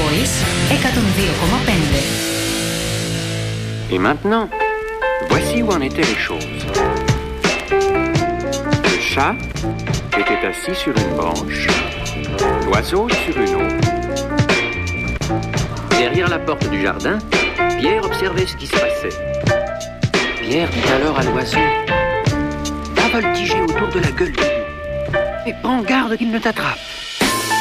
Voice 102,5. Et maintenant, voici où en étaient les choses. Le chat était assis sur une branche, l'oiseau sur une autre. Derrière la porte du jardin, Pierre observait ce qui se passait. Pierre dit alors à l'oiseau: « Va voltiger autour de la gueule du loup, et prends garde qu'il ne t'attrape. »